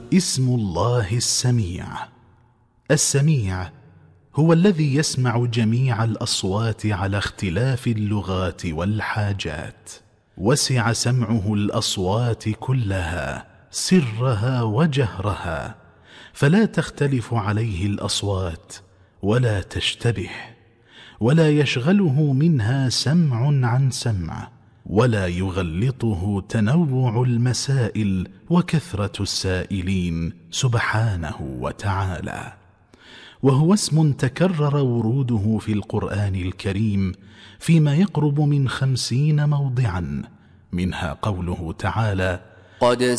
اسم الله السميع. السميع هو الذي يسمع جميع الأصوات على اختلاف اللغات والحاجات، وسع سمعه الأصوات كلها سرها وجهرها، فلا تختلف عليه الأصوات ولا تشتبه، ولا يشغله منها سمع عن سمع، ولا يغلطه تنوع المسائل وكثرة السائلين سبحانه وتعالى. وهو اسم تكرر وروده في القرآن الكريم فيما يقرب من 50 موضعا، منها قوله تعالى: قد